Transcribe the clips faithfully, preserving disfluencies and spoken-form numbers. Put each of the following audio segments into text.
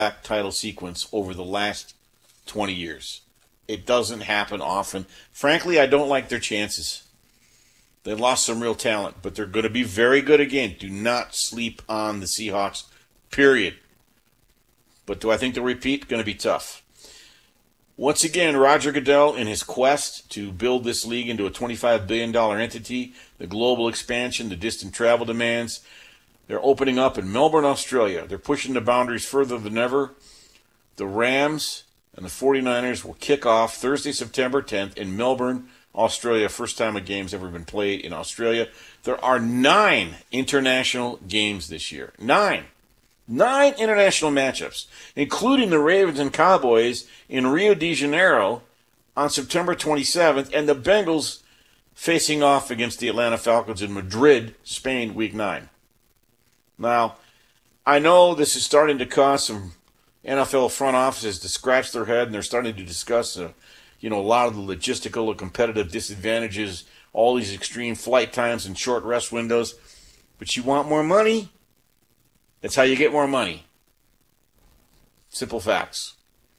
back-to-back title sequence over the last twenty years. It doesn't happen often. Frankly, I don't like their chances. They lost some real talent, but they're going to be very good again. Do not sleep on the Seahawks, period. But do I think they'll repeat? Going to be tough. Once again, Roger Goodell, in his quest to build this league into a twenty-five billion dollars entity, the global expansion, the distant travel demands, they're opening up in Melbourne, Australia. They're pushing the boundaries further than ever. The Rams and the forty-niners will kick off Thursday, September tenth in Melbourne, Australia. First time a game's ever been played in Australia. There are nine international games this year. Nine. Nine international matchups, including the Ravens and Cowboys in Rio de Janeiro on September twenty-seventh, and the Bengals facing off against the Atlanta Falcons in Madrid, Spain, week nine. Now, I know this is starting to cause some N F L front offices to scratch their head, and they're starting to discuss uh, you know, a lot of the logistical and competitive disadvantages, all these extreme flight times and short rest windows. But you want more money? That's how you get more money. Simple facts.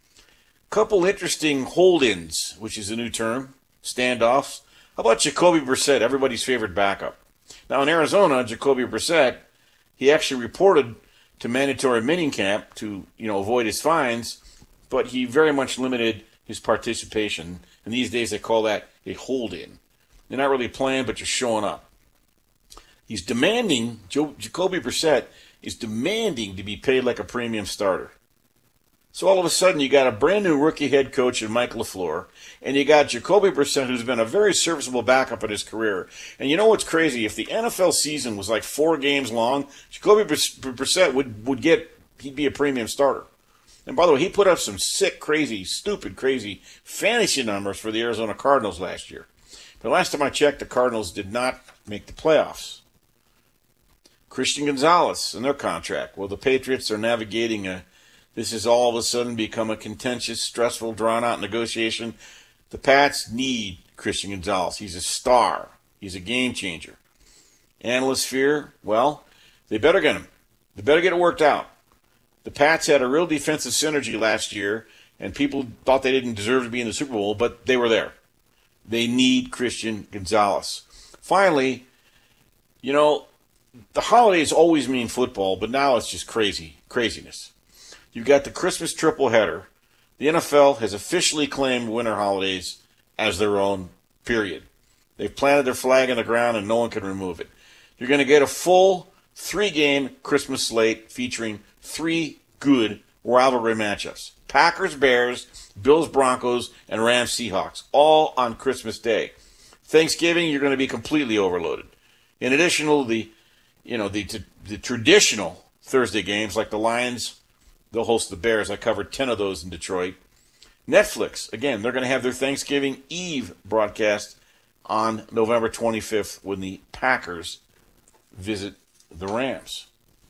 Couple interesting hold-ins, which is a new term, standoffs. How about Jacoby Brissett, everybody's favorite backup? Now in Arizona, Jacoby Brissett, he actually reported to mandatory minicamp to, you know, avoid his fines, but he very much limited his participation. And these days they call that a hold-in. They're not really playing, but you're showing up. He's demanding, Joe, Jacoby Brissett is demanding to be paid like a premium starter. So all of a sudden you got a brand new rookie head coach in Mike LaFleur, and you got Jacoby Brissett, who's been a very serviceable backup in his career. And you know what's crazy? If the N F L season was like four games long, Jacoby Brissett would, would get, he'd be a premium starter. And by the way, he put up some sick, crazy, stupid, crazy fantasy numbers for the Arizona Cardinals last year. But last time I checked, the Cardinals did not make the playoffs. Christian Gonzalez and their contract. Well, the Patriots are navigating a, this has all of a sudden become a contentious, stressful, drawn-out negotiation. The Pats need Christian Gonzalez. He's a star. He's a game changer. Analysts fear, well, they better get him. They better get it worked out. The Pats had a real defensive synergy last year, and people thought they didn't deserve to be in the Super Bowl, but they were there. They need Christian Gonzalez. Finally, you know, the holidays always mean football, but now it's just crazy, craziness. You've got the Christmas triple header. The N F L has officially claimed winter holidays as their own, period. They've planted their flag in the ground and no one can remove it. You're going to get a full three-game Christmas slate featuring three good rivalry matchups. Packers-Bears, Bills-Broncos, and Rams-Seahawks, all on Christmas Day. Thanksgiving, you're going to be completely overloaded. In addition to the You know, the, the the traditional Thursday games, like the Lions, they'll host the Bears. I covered ten of those in Detroit. Netflix, again, they're going to have their Thanksgiving Eve broadcast on November twenty-fifth when the Packers visit the Rams.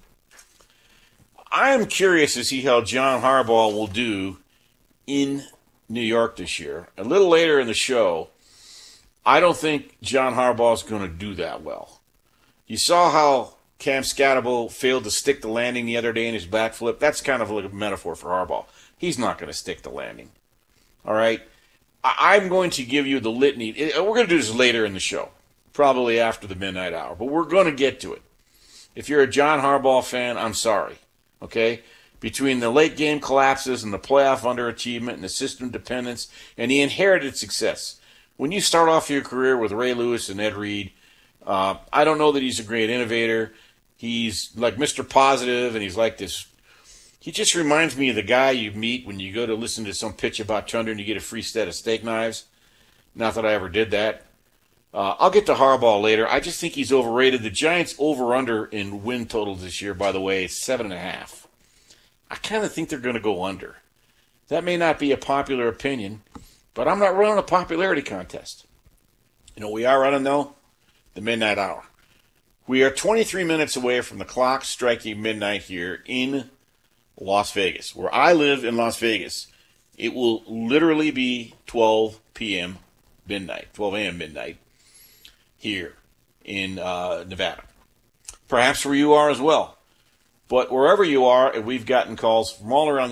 I am curious to see how John Harbaugh will do in New York this year. A little later in the show, I don't think John Harbaugh is going to do that well. You saw how Cam Scatterbo failed to stick the landing the other day in his backflip. That's kind of like a metaphor for Harbaugh. He's not going to stick the landing. All right? I- I'm going to give you the litany. We're going to do this later in the show, probably after the midnight hour, but we're going to get to it. If you're a John Harbaugh fan, I'm sorry. Okay? Between the late game collapses and the playoff underachievement and the system dependence and the inherited success. When you start off your career with Ray Lewis and Ed Reed, Uh, I don't know that he's a great innovator. He's like Mister Positive, and he's like this. He just reminds me of the guy you meet when you go to listen to some pitch about Thunder and you get a free set of steak knives. Not that I ever did that. Uh, I'll get to Harbaugh later. I just think he's overrated. The Giants over-under in win total this year, by the way, is seven and a half. I kind of think they're going to go under. That may not be a popular opinion, but I'm not running a popularity contest. You know what we are running, though? The midnight hour. We are twenty-three minutes away from the clock striking midnight here in Las Vegas, where I live in Las Vegas. It will literally be twelve p.m. midnight, twelve a.m. midnight here in uh, Nevada. Perhaps where you are as well. But wherever you are, and we've gotten calls from all around